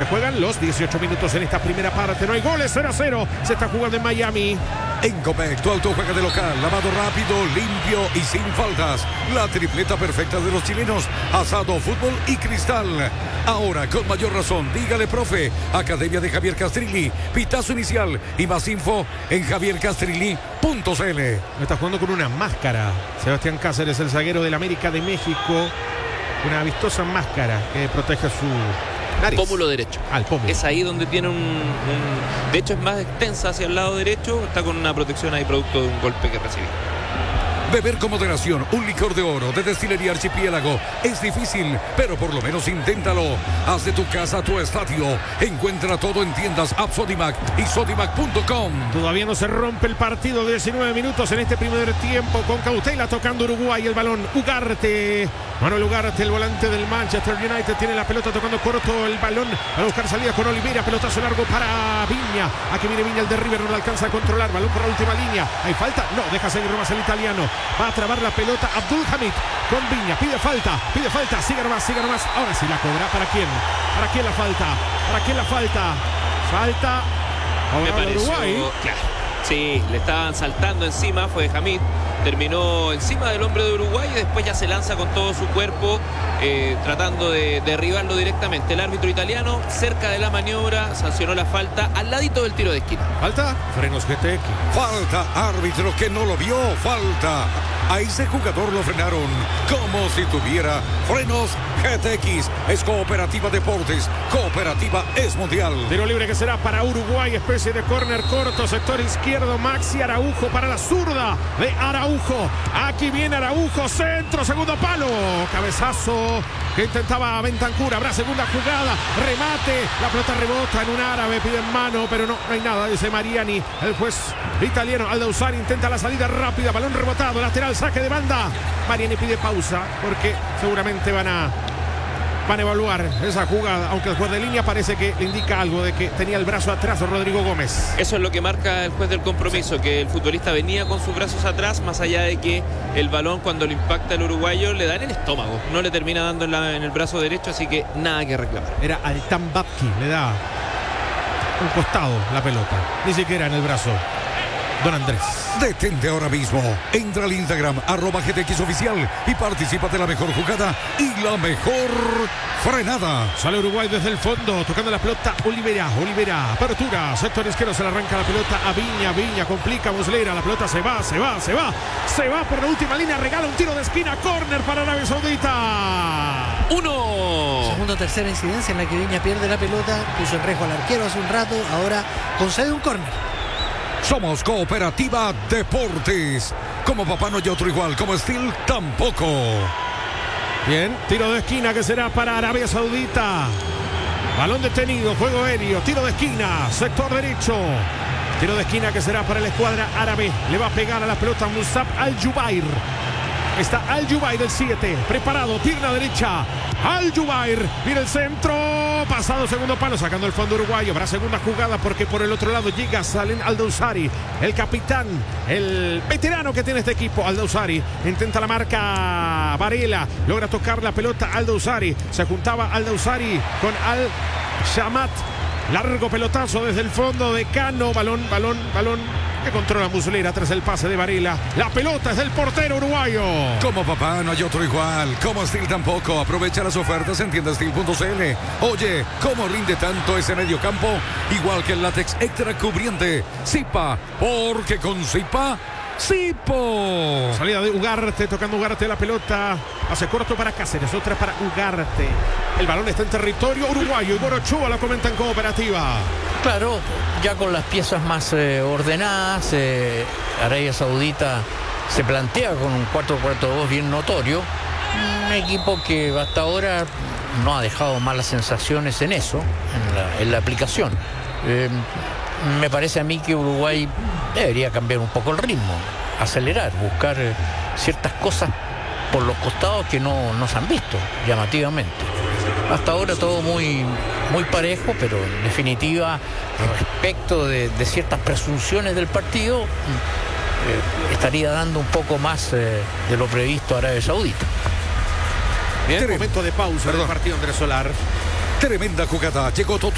juegan los 18 minutos en esta primera parte. No hay goles, 0-0. Se está jugando en Miami. En Copec, tu auto juega de local, lavado rápido, limpio y sin faltas. La tripleta perfecta de los chilenos, asado, fútbol y cristal. Ahora, con mayor razón, dígale profe, Academia de Javier Castrilli, pitazo inicial y más info en javiercastrilli.cl. Está jugando con una máscara. Sebastián Cáceres, el zaguero del América de México. Una vistosa máscara que protege su nariz. Pómulo derecho. Al pómulo. Es ahí donde tiene de hecho es más extensa hacia el lado derecho. Está con una protección ahí producto de un golpe que recibió. Beber con moderación un licor de oro de Destilería Archipiélago es difícil, pero por lo menos inténtalo. Haz de tu casa tu estadio. Encuentra todo en tiendas App Sodimac y sodimac.com. Todavía no se rompe el partido. 19 minutos en este primer tiempo con Cautela tocando Uruguay el balón. Ugarte. Manuel Ugarte, el volante del Manchester United, tiene la pelota tocando corto el balón para buscar salida con Oliveira. Pelotazo largo para Viña. Aquí viene Viña, el de River, no lo alcanza a controlar. Balón por la última línea. ¿Hay falta? No, deja seguir nomás el italiano. Va a trabar la pelota Abdul Hamid con Viña. Pide falta. Siga nomás. Ahora sí la cobra. ¿Para quién? ¿Para quién la falta? ¿Para quién la falta? Falta. Me pareció, Uruguay. claro. Sí, le estaban saltando encima, fue Hamid. Terminó encima del hombre de Uruguay y después ya se lanza con todo su cuerpo tratando de derribarlo directamente. El árbitro italiano, cerca de la maniobra, sancionó la falta al ladito del tiro de esquina. ¿Falta? Frenos GTX. Falta, árbitro que no lo vio, falta. A ese jugador lo frenaron como si tuviera frenos GTX. Es Cooperativa Deportes, Cooperativa es Mundial. Tiro libre que será para Uruguay, especie de córner corto, sector izquierdo, Maxi Araujo para la zurda de Araujo. Aquí viene Araujo, centro, segundo palo, cabezazo que intentaba Bentancur. Habrá segunda jugada, remate, la pelota rebota en un árabe, pide en mano, pero no hay nada, dice Mariani. El juez italiano Aldausari intenta la salida rápida, balón rebotado, lateral, saque de banda. Mariani pide pausa porque seguramente van a evaluar esa jugada, aunque el juez de línea parece que le indica algo de que tenía el brazo atrás Rodrigo Gómez. Eso es lo que marca el juez del compromiso, sí, que el futbolista venía con sus brazos atrás, más allá de que el balón cuando lo impacta el uruguayo le da en el estómago, no le termina dando en el brazo derecho, así que nada que reclamar. Era Altan Babki, le da un costado la pelota, ni siquiera en el brazo. Don Andrés. Detente ahora mismo. Entra al Instagram @GTX Oficial y participa de la mejor jugada y la mejor frenada. Sale Uruguay desde el fondo, tocando la pelota Oliveira, apertura, sector izquierdo, se le arranca la pelota a Viña, complica Muslera, la pelota se va por la última línea, regala un tiro de esquina, córner para Arabia Saudita. 1. Segunda o tercera incidencia en la que Viña pierde la pelota, puso en riesgo al arquero hace un rato, ahora concede un córner. Somos Cooperativa Deportes. Como papá no hay otro igual, como Steel tampoco. Bien, tiro de esquina que será para Arabia Saudita. Balón detenido, juego aéreo, tiro de esquina, sector derecho. Tiro de esquina que será para la escuadra árabe. Le va a pegar a la pelota Musab Al-Jubair. Está Al-Jubair del 7, preparado, pierna derecha. Al-Jubair, viene el centro, pasado segundo palo, sacando el fondo uruguayo. Habrá segunda jugada porque por el otro lado llega Salem Aldausari, el capitán, el veterano que tiene este equipo. Aldausari intenta la marca Varela, logra tocar la pelota Aldausari. Se juntaba Aldausari con Al-Shamat. Largo pelotazo desde el fondo de Cano, balón que controla Muslera tras el pase de Varela. La pelota es del portero uruguayo. Como papá no hay otro igual, como Steel tampoco. Aprovecha las ofertas en tiendasteel.cl. Oye, ¿cómo rinde tanto ese medio campo? Igual que el látex extra cubriente Zipa, porque con Zipa Zipo. Salida de Ugarte, tocando Ugarte la pelota. Hace corto para Cáceres, otra para Ugarte. El balón está en territorio uruguayo y Borochoa la comenta en Cooperativa. Claro, ya con las piezas más ordenadas, Arabia Saudita se plantea con un 4-4-2 bien notorio. Un equipo que hasta ahora no ha dejado malas sensaciones en eso, en la aplicación. Me parece a mí que Uruguay debería cambiar un poco el ritmo, acelerar, buscar ciertas cosas por los costados que no se han visto llamativamente. Hasta ahora todo muy parejo, pero en definitiva, respecto de ciertas presunciones del partido, estaría dando un poco más de lo previsto a Arabia Saudita. Bien, momento de pausa del partido, Andrés Solar. Tremenda jugada, llegó